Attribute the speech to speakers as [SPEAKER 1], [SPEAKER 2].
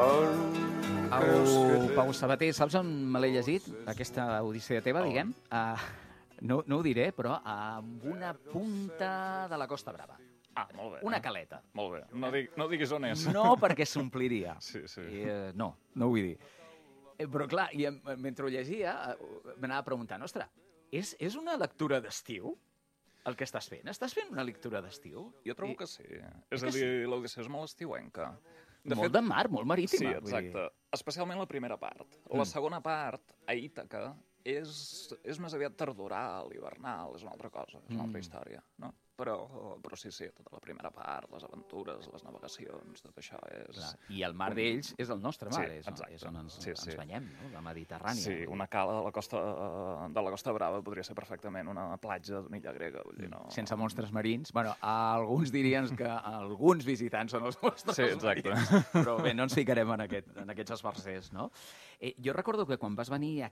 [SPEAKER 1] Pau Sabater, saps on me l'he llegit, aquesta odissea teva, diguem? No ho diré, però amb una punta de la Costa Brava.
[SPEAKER 2] Ah, molt bé.
[SPEAKER 1] Una caleta.
[SPEAKER 2] Molt bé. No diguis on és.
[SPEAKER 1] No, perquè s'ompliria.
[SPEAKER 2] Sí.
[SPEAKER 1] No ho vull dir. Però clar, mentre ho llegia, m'anava preguntant, ostres, és una lectura d'estiu el que estàs fent? Estàs fent una lectura d'estiu?
[SPEAKER 2] Jo trobo que sí. És a dir, l'Odissea és molt estiuenca.
[SPEAKER 1] Molt de mar, molt marítima.
[SPEAKER 2] Sí, exacte. Especialment la primera part. La segona part, a Ítaca, és més aviat tardoral, hivernal, és una altra cosa, és una altra història, no? Però sí, tota la primera part, les aventures, les navegacions, tot això és...
[SPEAKER 1] Clar. I el mar d'ells és el nostre mar, és on ens banyem, no? La Mediterrània.
[SPEAKER 2] Sí, una cala de la Costa Brava podria ser perfectament una platja d'una illa grega, vull dir, no...
[SPEAKER 1] Sense monstres marins. Bueno, alguns dirien que alguns visitants són els monstres marins. Però bé, no ens ficarem en aquests esbarzers, no? Jo recordo que quan vas venir